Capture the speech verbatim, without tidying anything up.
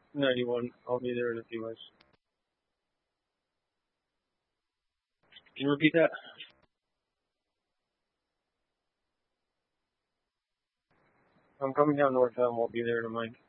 ninety-one. I'll be there in a few minutes. Can you repeat that? I'm coming down North Elm. I'll be there in a minute.